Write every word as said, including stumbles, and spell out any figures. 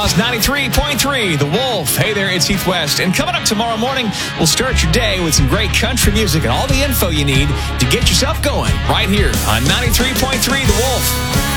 Outlaws ninety-three point three, The Wolf. Hey there, it's Heath West. And coming up tomorrow morning, we'll start your day with some great country music and all the info you need to get yourself going right here on ninety-three point three, The Wolf.